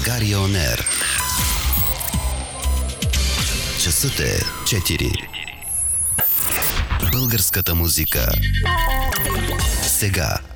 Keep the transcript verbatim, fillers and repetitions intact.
България On Air. Часът е четири. Българската музика. Сега.